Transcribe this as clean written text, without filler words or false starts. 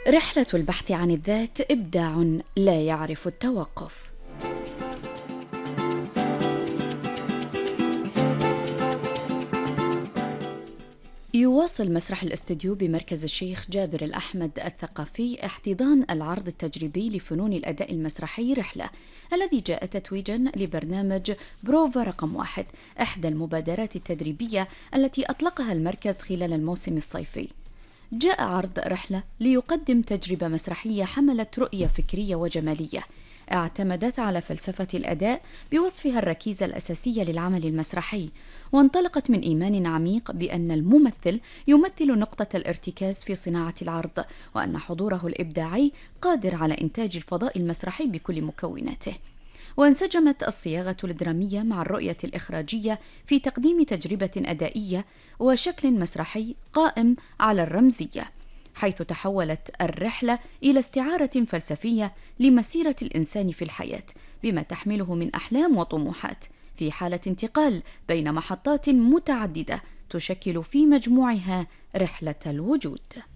رحلة البحث عن الذات إبداع لا يعرف التوقف. يواصل مسرح الاستديو بمركز الشيخ جابر الأحمد الثقافي احتضان العرض التجريبي لفنون الأداء المسرحي رحلة، الذي جاء تتويجا لبرنامج بروفا رقم 1، إحدى المبادرات التدريبية التي أطلقها المركز خلال الموسم الصيفي. جاء عرض رحلة ليقدم تجربة مسرحية حملت رؤية فكرية وجمالية اعتمدت على فلسفة الأداء بوصفها الركيزة الأساسية للعمل المسرحي، وانطلقت من إيمان عميق بأن الممثل يمثل نقطة الارتكاز في صناعة العرض، وأن حضوره الإبداعي قادر على إنتاج الفضاء المسرحي بكل مكوناته. وانسجمت الصياغة الدرامية مع الرؤية الإخراجية في تقديم تجربة أدائية وشكل مسرحي قائم على الرمزية، حيث تحولت الرحلة إلى استعارة فلسفية لمسيرة الإنسان في الحياة بما تحمله من أحلام وطموحات، في حالة انتقال بين محطات متعددة تشكل في مجموعها رحلة الوجود.